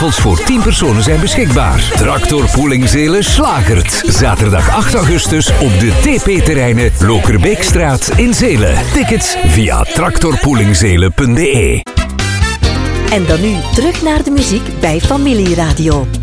Tafels voor 10 personen zijn beschikbaar. Tractor Poelingzelen slagert. Zaterdag 8 augustus op de TP-terreinen Lokerbeekstraat in Zelen. Tickets via tractorpoelingzelen.be. En dan nu terug naar de muziek bij Familieradio.